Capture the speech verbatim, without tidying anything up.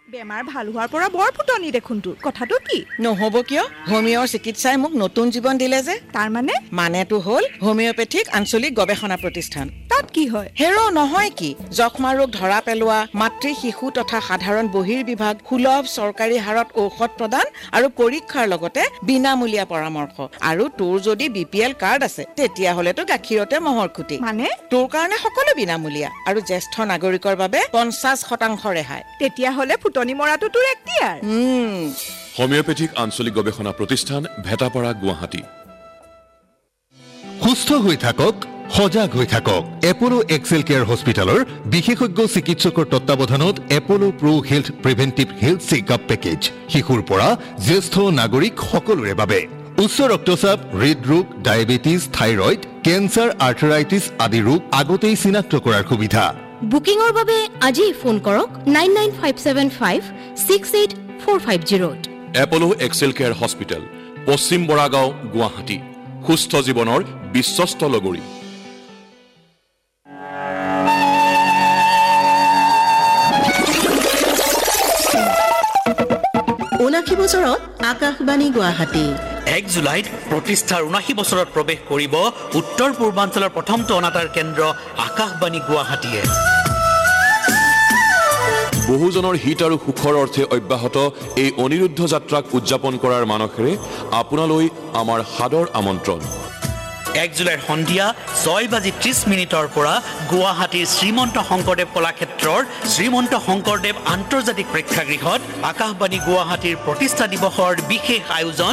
বেমাৰ ভাল হোৱাৰ পৰা বৰ ফুটনি দেখোন তোৰ কথাটো কি নহব কিয় হোমিওৰ চিকিৎসাই মোক নতুন জীৱন দিলে যে তাৰ মানে মানেটো হ'ল হোমিওপেথিক আঞ্চলিক গৱেষণা প্ৰতিষ্ঠান তাত কি হয় হেৰো নহয় কি যক্ষ্মা ৰোগ ধৰা পেলোৱা মাতৃ শিশু তথা সাধাৰণ বহিৰ বিভাগ সুলভ চৰকাৰী হাৰত ঔষধ প্ৰদান আৰু পৰীক্ষাৰ লগতে বিনামূলীয়া পৰামৰ্শ আৰু তোৰ যদি বিপিএল কাৰ্ড আছে তেতিয়া হলেতো গাখীৰতে মহৰ খুটি মানে তোৰ কাৰণে সকলো বিনামূলীয়া আৰু জ্যেষ্ঠ নাগৰিকৰ বাবে পঞ্চাশ শতাংশ ৰেহাই তেতিয়া হলে ফুটনি মৰাটো তোৰ এক্টিয়াৰ উম হোমিওপেথিক আঞ্চলিক গৱেষণা প্ৰতিষ্ঠান ভেটাপাৰা গুৱাহাটী সুস্থ হৈ থাকক সজাগ হৈ থাকক এপলো এক্সেল কেয়াৰ হস্পিটালৰ বিশেষজ্ঞ চিকিৎসকৰ তত্ত্বাৱধানত এপলো pro health প্ৰিভেন্টিভ health checkup package শিশুৰ পৰা জ্যেষ্ঠ নাগৰিক সকলোৰে বাবে উচ্চ ৰক্তচাপ হৃদৰোগ ডায়েবেটিছ থাইৰয়েড কেন্সাৰ আৰ্থৰাইটিছ আদি ৰোগ আগতেই চিনাক্ত কৰাৰ সুবিধা বুকিংৰ বাবে আজি ফোন কৰক nine nine five seven five six eight four five zero' এপলো Excel care hospital পশ্চিম বৰাগাঁও গুৱাহাটী সুস্থ জীৱনৰ বিশ্বস্ত লগৰী ঊনাশী বছৰত আকাশবাণী গুৱাহাটী এক জুলাইত প্ৰতিষ্ঠাৰ ঊনাশী বছৰত প্ৰৱেশ কৰিব উত্তৰ পূৰ্বাঞ্চলৰ প্ৰথমটো অনাতাঁৰ কেন্দ্ৰ আকাশবাণী গুৱাহাটীয়ে বহুজনৰ হিত আৰু সুখৰ অৰ্থে অব্যাহত এই অনিৰুদ্ধ যাত্ৰাক উদযাপন কৰাৰ মানসেৰে আপোনালৈ আমাৰ সাদৰ আমন্ত্ৰণ এক জুলাইৰ সন্ধিয়া ছয় বাজি ত্ৰিশ মিনিটৰ পৰা গুৱাহাটীৰ শ্ৰীমন্ত শংকৰদেৱ কলাক্ষেত্ৰৰ শ্ৰীমন্ত শংকৰদেৱ আন্তৰ্জাতিক প্ৰেক্ষাগৃহত আকাশবাণী গুৱাহাটীৰ প্ৰতিষ্ঠা দিৱসৰ বিশেষ আয়োজন